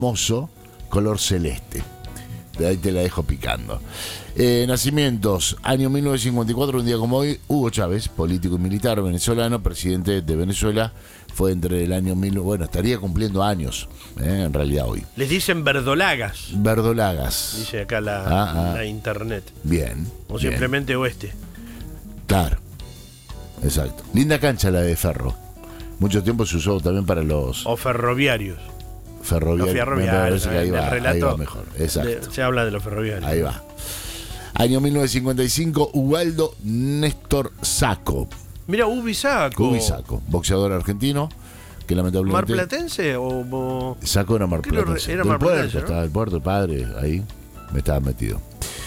hermoso color celeste. De ahí te la dejo picando. Nacimientos, año 1954, un día como hoy, Hugo Chávez, político y militar venezolano, presidente de Venezuela, fue entre el año bueno, estaría cumpliendo años, en realidad hoy. Les dicen verdolagas. Verdolagas. Dice acá la internet. Bien. O bien. simplemente oeste. Claro. Exacto. Linda cancha la de Ferro. Mucho tiempo se usó también para los... O ferroviarios. Ferroviarios. Ahí va mejor. Exacto. Se habla de los ferroviarios. Ahí va. Año 1955, Ubaldo Néstor Sacco. Mira, Ubi Sacco, boxeador argentino, que lamentablemente... ¿Marplatense o...? Sacco era marplatense. Era marplatense, ¿no? Estaba el puerto, el padre, ahí me estaba metido.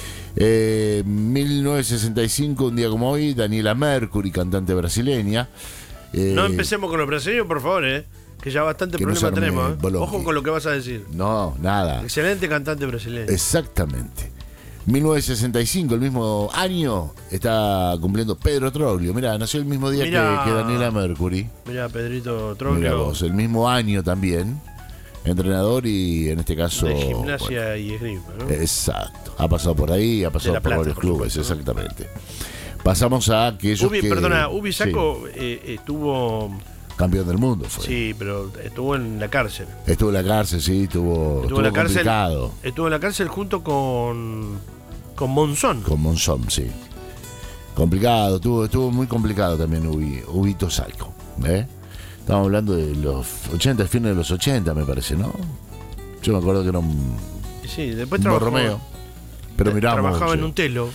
1965, un día como hoy, Daniela Mercury, cantante brasileña. No empecemos con los brasileños, por favor, que ya bastante problema tenemos. Ojo con lo que vas a decir. No, nada. Excelente cantante brasileño. Exactamente. 1965, el mismo año, está cumpliendo Pedro Troglio. Mirá, nació el mismo día que Daniela Mercury. Mirá, Pedrito Troglio. Mirá vos, el mismo año también. Entrenador y en este caso... De gimnasia y esgrima, ¿no? Exacto. Ha pasado por ahí, ha pasado por varios clubes, supuesto, exactamente. Pasamos a aquellos Ubi Sacco estuvo... Campeón del mundo fue. Sí, pero estuvo en la cárcel. Estuvo en la cárcel, sí, estuvo en la cárcel, complicado. Estuvo en la cárcel junto con Monzón. Con Monzón, sí. Complicado, estuvo muy complicado también Ubito Sacco. Estamos hablando de los 80, fines de los 80, me parece, ¿no? Yo me acuerdo que era un... Sí, después un trabajó... Borromeo. Pero trabajaba en un telo.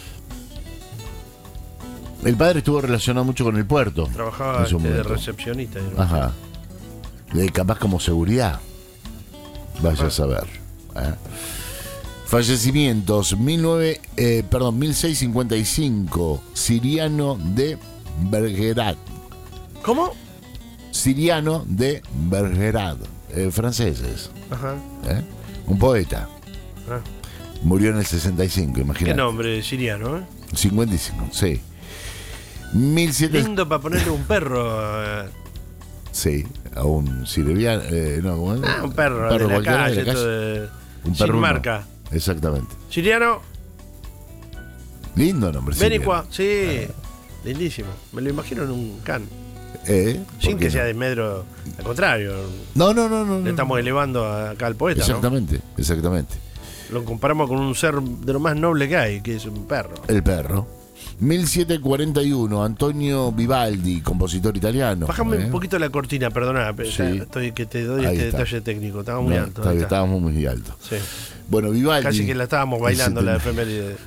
El padre estuvo relacionado mucho con el puerto. Trabajaba de recepcionista. Ajá. Capaz como seguridad. Vaya a saber. Fallecimientos. 1655. Siriano de Bergerac. ¿Cómo? Siriano de Bergerac. Franceses. Ajá. Un poeta. Murió en el 65, imagínate. Qué nombre siriano, 55, sí. Lindo para ponerle un perro. Sí, a un siriano. Un perro de la calle. Un perro sin marca. Exactamente. Siriano. Lindo nombre. Benicua, sí. Lindísimo. Me lo imagino en un can. Sin que sea de Medro. Al contrario. No. Le estamos elevando acá al poeta. Exactamente, ¿no? Exactamente. Lo comparamos con un ser de lo más noble que hay, que es un perro. El perro. 1741, Antonio Vivaldi, compositor italiano. Bájame un poquito la cortina, perdona, sí. Que te doy este detalle técnico. Estaba muy alto. Estábamos muy alto. Sí. Bueno, Vivaldi. Casi que la estábamos bailando la efeméride.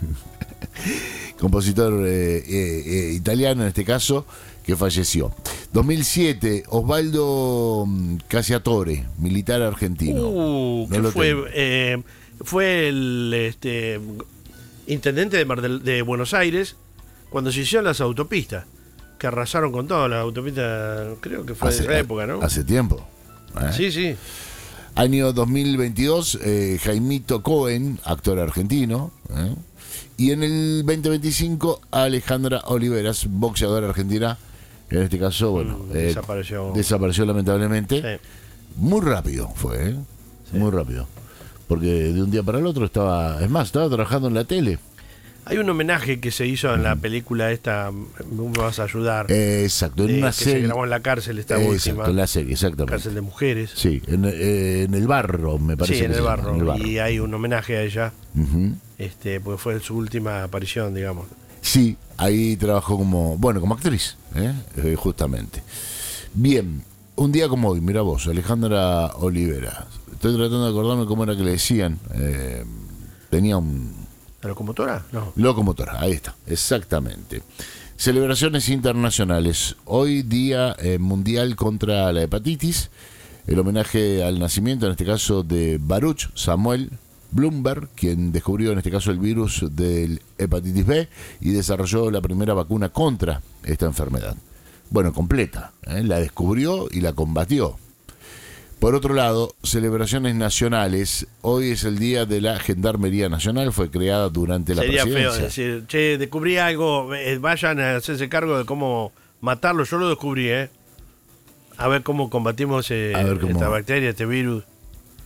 Compositor italiano en este caso, que falleció. 2007, Osvaldo Cacciatore, militar argentino. Que fue el intendente de Buenos Aires cuando se hicieron las autopistas, que arrasaron con todas las autopistas, creo que fue de esa época, ¿no? Hace tiempo. Sí. Año 2022, Jaimito Cohen, actor argentino. Y en el 2025, Alejandra Oliveras, boxeadora argentina. En este caso, bueno, desapareció lamentablemente. Sí. Muy rápido fue, sí. Muy rápido. Porque de un día para el otro estaba trabajando en la tele. Hay un homenaje que se hizo en la película esta, me vas a ayudar. Exacto, en una serie. Que se grabó en la cárcel esta última. En la serie, exactamente. Cárcel de mujeres. Sí, en el Barro, me parece. Sí, en el Barro. Y hay un homenaje a ella. Porque fue su última aparición, digamos. Sí, ahí trabajó como actriz, justamente. Bien, un día como hoy, mira vos, Alejandra Olivera. Estoy tratando de acordarme cómo era que le decían. Tenía un... ¿La locomotora? No. Locomotora, ahí está, exactamente. Celebraciones internacionales. Hoy día mundial contra la hepatitis. El homenaje al nacimiento, en este caso, de Baruch Samuel Bloomberg, quien descubrió en este caso el virus del hepatitis B y desarrolló la primera vacuna contra esta enfermedad. Bueno, completa, la descubrió y la combatió. Por otro lado, celebraciones nacionales. Hoy es el día de la Gendarmería Nacional, fue creada durante la presidencia. Sería feo decir, che, descubrí algo, vayan a hacerse cargo de cómo matarlo. Yo lo descubrí, A ver cómo combatimos esta bacteria, este virus.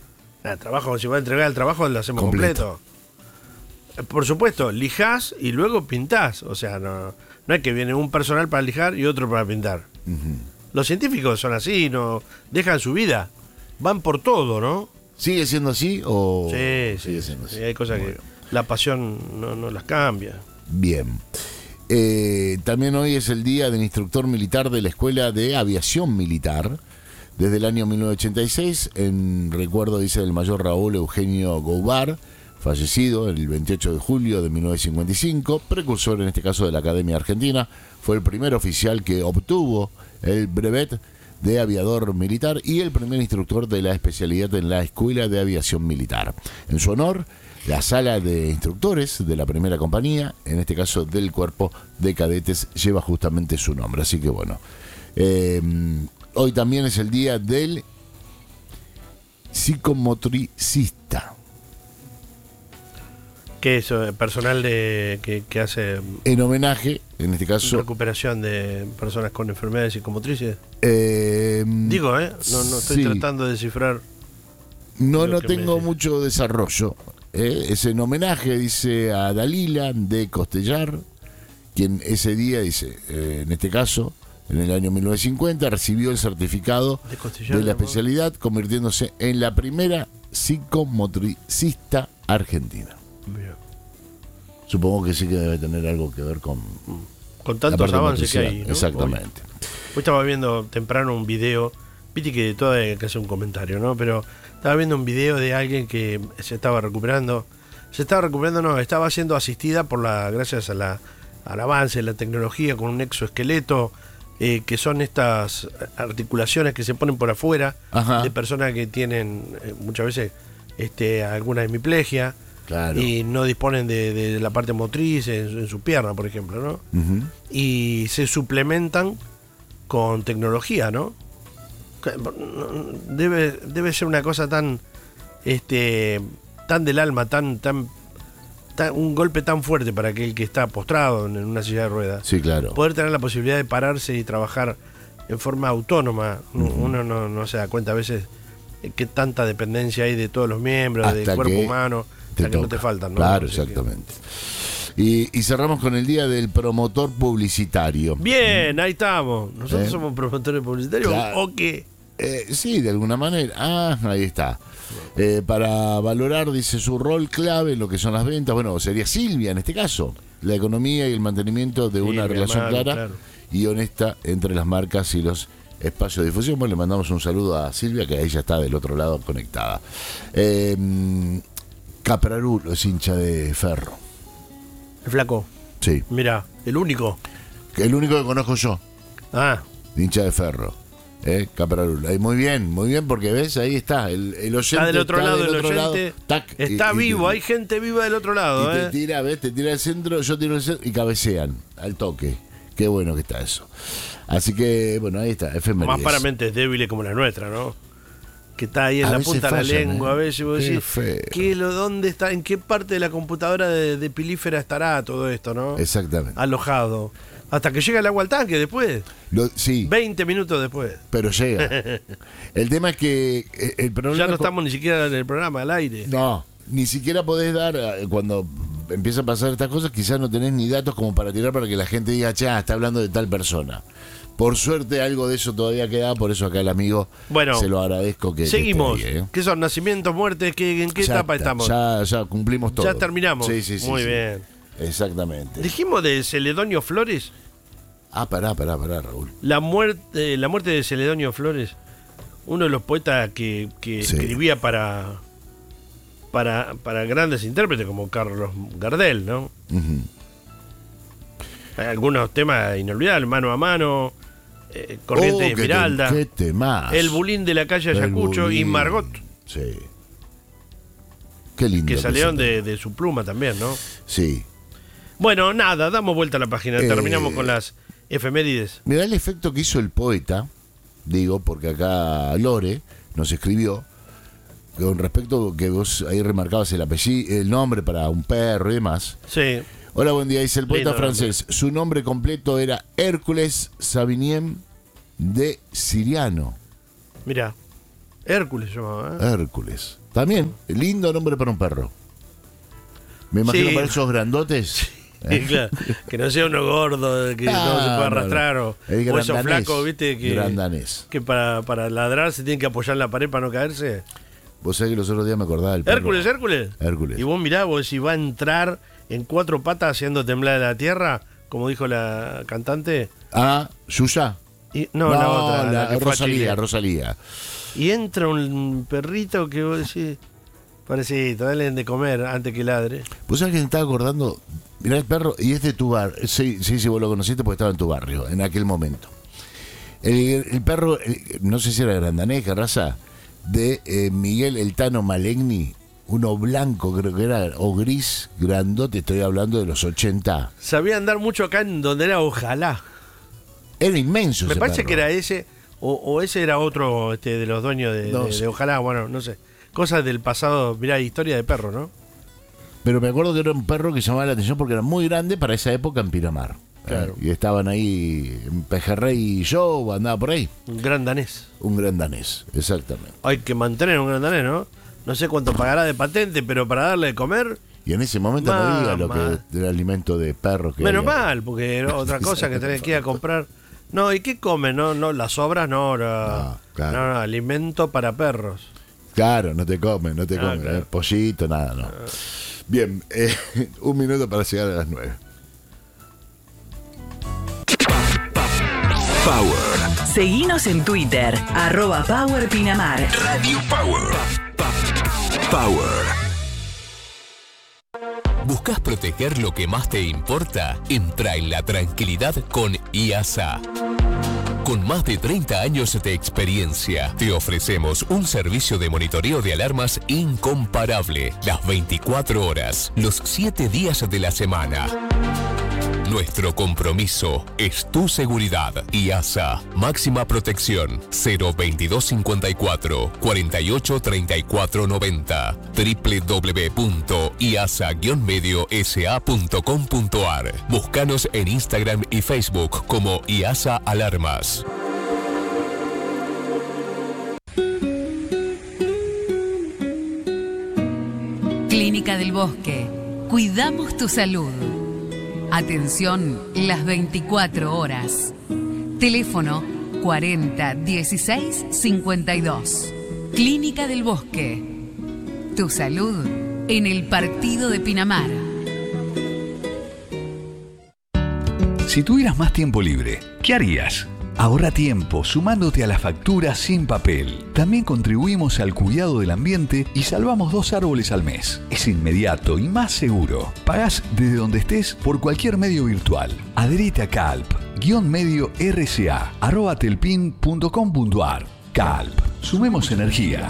El trabajo, si va a entregar el trabajo, lo hacemos completo. Por supuesto, lijás y luego pintás. O sea, no es que viene un personal para lijar y otro para pintar. Los científicos son así, no dejan su vida. Van por todo, ¿no? ¿Sigue siendo así o...? Sí, sigue sí, siendo así? hay cosas que la pasión no las cambia. Bien. También hoy es el día del instructor militar de la Escuela de Aviación Militar. Desde el año 1986, en recuerdo, dice, del mayor Raúl Eugenio Goubar, fallecido el 28 de julio de 1955, precursor en este caso de la Academia Argentina, fue el primer oficial que obtuvo el brevet de aviador militar y el primer instructor de la especialidad en la Escuela de Aviación Militar. En su honor, la sala de instructores de la primera compañía, en este caso del cuerpo de cadetes, lleva justamente su nombre. Así que bueno, hoy también es el día del psicomotricista. ¿Qué es eso? Personal que hace En homenaje, en este caso... recuperación de personas con enfermedades psicomotrices. Digo, No estoy tratando de descifrar. No tengo mucho desarrollo. Es en homenaje, dice, a Dalila de Costellar, quien ese día, dice, en este caso, en el año 1950, recibió el certificado de la especialidad, convirtiéndose en la primera psicomotricista argentina. Bien. Supongo que sí que debe tener algo que ver con tantos avances que hay, ¿no? Exactamente. Hoy estaba viendo temprano un video, viste que todo hay que hacer un comentario, ¿no? Pero estaba viendo un video de alguien que estaba siendo asistida gracias al avance de la tecnología con un exoesqueleto, que son estas articulaciones que se ponen por afuera. Ajá. De personas que tienen muchas veces alguna hemiplegia. Claro. Y no disponen de la parte motriz en su pierna, por ejemplo, ¿no? Uh-huh. Y se suplementan con tecnología, ¿no? Debe ser una cosa tan del alma, tan un golpe tan fuerte para aquel que está postrado en una silla de ruedas. Sí, claro. Poder tener la posibilidad de pararse y trabajar en forma autónoma. Uh-huh. Uno no se da cuenta a veces qué tanta dependencia hay de todos los miembros, del cuerpo humano. Que no te faltan, ¿no? Claro, exactamente. Y cerramos con el día del promotor publicitario. Bien, ahí estamos. ¿Nosotros somos promotores publicitarios o qué? Sí, de alguna manera. Ahí está. Para valorar, dice, su rol clave en lo que son las ventas. Bueno, sería Silvia en este caso. La economía y el mantenimiento de una relación clara y honesta entre las marcas y los espacios de difusión. Bueno, le mandamos un saludo a Silvia, que ahí ya está del otro lado conectada. Caprarulo es hincha de Ferro. ¿El flaco? Sí. Mira, el único. El único que conozco yo. Hincha de Ferro. Caprarulo. Muy bien, porque ves, ahí está. El oyente está del otro lado, el oyente lado, está vivo, hay gente viva del otro lado. Y te tira el centro, yo tiro el centro y cabecean al toque. Qué bueno que está eso. Así que, bueno, ahí está, efemérides. Más para mentes débiles como la nuestra, ¿no? Que está ahí en la punta de la lengua, a veces vos decís, ¿dónde está? ¿En qué parte de la computadora de pilífera estará todo esto, no? Exactamente. Alojado. Hasta que llega el agua al tanque después. Sí. 20 minutos después. Pero llega. El tema es que el problema... Ya no estamos ni siquiera en el programa, al aire. No, ni siquiera podés dar, cuando empiezan a pasar estas cosas, quizás no tenés ni datos como para tirar para que la gente diga, está hablando de tal persona. Por suerte algo de eso todavía queda, por eso acá el amigo se lo agradezco que seguimos. Que esté ahí, ¿Qué son nacimientos, muertes? ¿En qué etapa estamos? Ya cumplimos todo. Ya terminamos. Sí. Muy bien. Exactamente. ¿Dijimos de Celedonio Flores? Pará, Raúl. La muerte de Celedonio Flores, uno de los poetas que escribía para grandes intérpretes como Carlos Gardel, ¿no? Uh-huh. Hay algunos temas inolvidables, Mano a Mano, Corriente de Esmeralda, El Bulín de la calle Ayacucho y Margot. Sí. Qué lindo. Que salieron de su pluma también, ¿no? Sí. Bueno, nada, damos vuelta a la página, terminamos con las efemérides. Me da el efecto que hizo el poeta, digo, porque acá Lore nos escribió, con respecto que vos ahí remarcabas el apellido, el nombre para un perro y demás. Sí. Hola, buen día, dice el poeta francés. Su nombre completo era Hércules Savinien de Siriano. Mirá, Hércules se llamaba, Hércules. También, lindo nombre para un perro. Me imagino para esos grandotes. Claro, que no sea uno gordo, que no se pueda arrastrar, o esos flacos, ¿viste? Que para ladrar se tienen que apoyar en la pared para no caerse. Vos sabés que los otros días me acordaba del perro. Hércules. Y vos mirá, si va a entrar en 4 patas haciendo temblar la tierra, como dijo la cantante. Yuya. No, la otra. Rosalía. Y entra un perrito que vos decís, parecito, dale de comer antes que ladre. Vos sabés que me estaba acordando, mirá el perro, y es de tu barrio. Sí, vos lo conociste porque estaba en tu barrio, en aquel momento. El perro, no sé si era grandanés, qué raza, de Miguel El Tano Malegni, uno blanco creo que era, o gris, grandote, estoy hablando de los 80. Sabía andar mucho acá en donde era Ojalá. Era inmenso. Me parece perro. Que era ese, o ese era otro de los dueños de Ojalá, bueno, no sé. Cosas del pasado, mirá, historia de perro, ¿no? Pero me acuerdo que era un perro que llamaba la atención porque era muy grande para esa época en Pinamar. Claro. Y estaban ahí en Pejerrey y yo, andaba por ahí. Un gran danés, exactamente. Hay que mantener un gran danés, ¿no? No sé cuánto pagará de patente, pero para darle de comer... Y en ese momento no había lo que era alimento de perros. Menos mal, porque era otra cosa que tenés que ir a comprar. No, ¿y qué comen? No, las sobras no, claro. No, alimento para perros. Claro, no te comen, claro. Pollito, nada, no. Bien, 1 minuto para llegar a las 9. Power. Seguinos en Twitter, @PowerPinamar. Radio Power. Power. ¿Buscas proteger lo que más te importa? Entra en la tranquilidad con IASA. Con más de 30 años de experiencia, te ofrecemos un servicio de monitoreo de alarmas incomparable, las 24 horas, los 7 días de la semana. Nuestro compromiso es tu seguridad. IASA, máxima protección, 02254 48 34 90, www.iasa-mediosa.com.ar. Búscanos en Instagram y Facebook como IASA Alarmas. Clínica del Bosque. Cuidamos tu salud. Atención las 24 horas. Teléfono 40 16 52. Clínica del Bosque. Tu salud en el partido de Pinamar. Si tuvieras más tiempo libre, ¿qué harías? Ahorra tiempo sumándote a la factura sin papel. También contribuimos al cuidado del ambiente y salvamos 2 árboles al mes. Es inmediato y más seguro. Pagás desde donde estés por cualquier medio virtual. Adherite a Calp, _medio RCA, @telpin.com.ar. Calp, sumemos energía.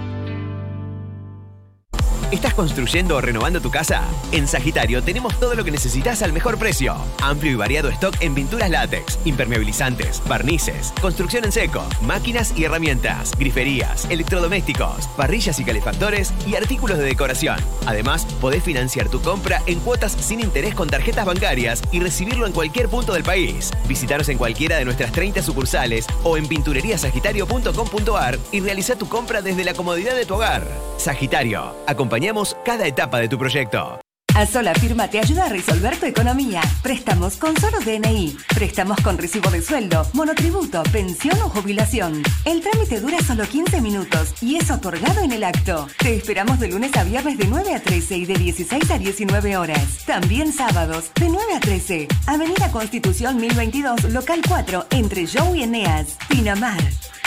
¿Estás construyendo o renovando tu casa? En Sagitario tenemos todo lo que necesitas al mejor precio. Amplio y variado stock en pinturas látex, impermeabilizantes, barnices, construcción en seco, máquinas y herramientas, griferías, electrodomésticos, parrillas y calefactores y artículos de decoración. Además, podés financiar tu compra en cuotas sin interés con tarjetas bancarias y recibirlo en cualquier punto del país. Visítanos en cualquiera de nuestras 30 sucursales o en pintureriasagitario.com.ar y realiza tu compra desde la comodidad de tu hogar. Sagitario, acompañamos cada etapa de tu proyecto. Asola Firma te ayuda a resolver tu economía. Préstamos con solo DNI, préstamos con recibo de sueldo, monotributo, pensión o jubilación. El trámite dura solo 15 minutos y es otorgado en el acto. Te esperamos de lunes a viernes de 9 a 13 y de 16 a 19 horas. También sábados de 9 a 13. Avenida Constitución 1022, local 4, entre Jou y Eneas, Pinamar.